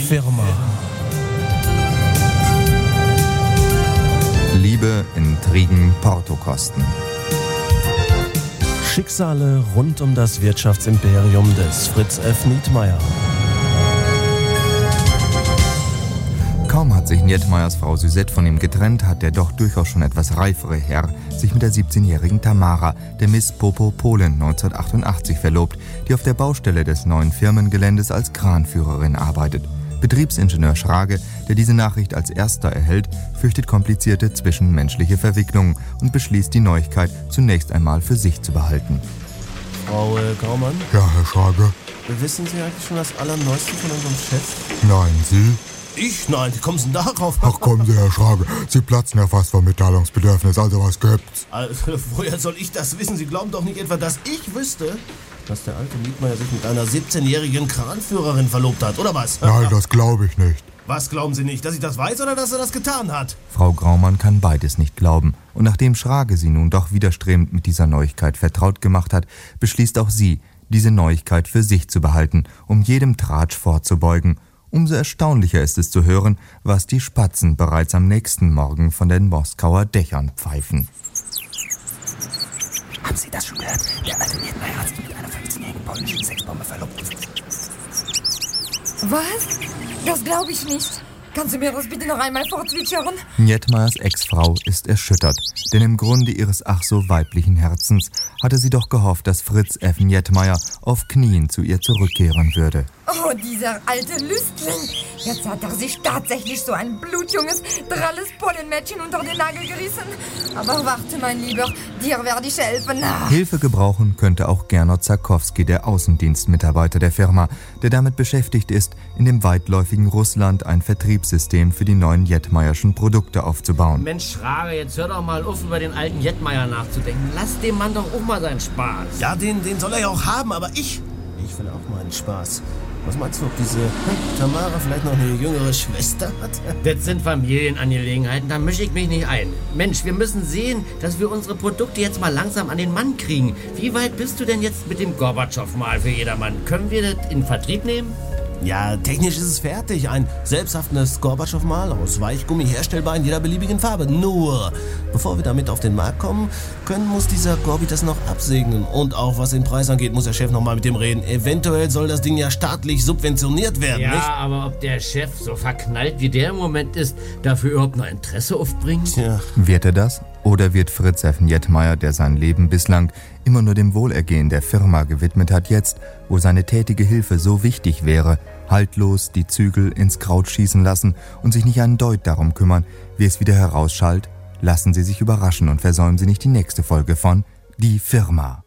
Firma. Liebe, Intrigen, Portokosten. Schicksale rund um das Wirtschaftsimperium des Fritz F. Nietmeyer. Kaum hat sich Nietmeyers Frau Suzette von ihm getrennt, hat der doch durchaus schon etwas reifere Herr sich mit der 17-jährigen Tamara, der Miss Popo Polen 1988 verlobt, die auf der Baustelle des neuen Firmengeländes als Kranführerin arbeitet. Betriebsingenieur Schrage, der diese Nachricht als erster erhält, fürchtet komplizierte zwischenmenschliche Verwicklungen und beschließt, die Neuigkeit zunächst einmal für sich zu behalten. Frau Graumann? Ja, Herr Schrage. Wissen Sie eigentlich schon das Allerneueste von unserem Chef? Nein, Sie? Ich? Nein, wie kommen Sie denn darauf? Ach kommen Sie, Herr Schrage. Sie platzen ja fast vor Mitteilungsbedürfnis, also was gibt's? Also, woher soll ich das wissen? Sie glauben doch nicht etwa, dass ich wüsste, dass der alte Nietmeyer sich mit einer 17-jährigen Kranführerin verlobt hat, oder was? Nein, das glaube ich nicht. Was glauben Sie nicht? Dass ich das weiß oder dass er das getan hat? Frau Graumann kann beides nicht glauben. Und nachdem Schrage sie nun doch widerstrebend mit dieser Neuigkeit vertraut gemacht hat, beschließt auch sie, diese Neuigkeit für sich zu behalten, um jedem Tratsch vorzubeugen. Umso erstaunlicher ist es zu hören, was die Spatzen bereits am nächsten Morgen von den Moskauer Dächern pfeifen. Haben Sie das schon gehört? Der alte Nietmeyer hat sich mit einer 15-jährigen polnischen Sexbombe verlobt. Was? Das glaube ich nicht. Kannst du mir das bitte noch einmal vorzwitschern? Nietmeyers Ex-Frau ist erschüttert, denn im Grunde ihres ach so weiblichen Herzens hatte sie doch gehofft, dass Fritz F. Nietmeyer auf Knien zu ihr zurückkehren würde. Oh, dieser alte Lüstling. Jetzt hat er sich tatsächlich so ein blutjunges, dralles Pollenmädchen unter den Nagel gerissen. Aber warte, mein Lieber, dir werde ich helfen. Hilfe gebrauchen könnte auch Gernot Zarkowski, der Außendienstmitarbeiter der Firma, der damit beschäftigt ist, in dem weitläufigen Russland ein Vertriebssystem für die neuen Jetmeyerschen Produkte aufzubauen. Mensch, Schrage, jetzt hör doch mal auf, über den alten Jetmeyer nachzudenken. Lass dem Mann doch auch mal seinen Spaß. Ja, den soll er ja auch haben, aber ich will auch meinen Spaß. Was meinst du, ob diese Tamara vielleicht noch eine jüngere Schwester hat? Das sind Familienangelegenheiten, da mische ich mich nicht ein. Mensch, wir müssen sehen, dass wir unsere Produkte jetzt mal langsam an den Mann kriegen. Wie weit bist du denn jetzt mit dem Gorbatschow-Mal für jedermann? Können wir das in Vertrieb nehmen? Ja, technisch ist es fertig. Ein selbsthaftendes Gorbatschow-Mal aus Weichgummi, herstellbar in jeder beliebigen Farbe. Nur, bevor wir damit auf den Markt kommen können, muss dieser Gorbi das noch absegnen. Und auch was den Preis angeht, muss der Chef noch mal mit dem reden. Eventuell soll das Ding ja staatlich subventioniert werden, ja, nicht? Ja, aber ob der Chef so verknallt wie der im Moment ist, dafür überhaupt noch Interesse aufbringt? Tja. Wird er das? Oder wird Fritz F. Nietmeyer, der sein Leben bislang immer nur dem Wohlergehen der Firma gewidmet hat, jetzt, wo seine tätige Hilfe so wichtig wäre, haltlos die Zügel ins Kraut schießen lassen und sich nicht einen Deut darum kümmern, wie es wieder herausschallt? Lassen Sie sich überraschen und versäumen Sie nicht die nächste Folge von Die Firma.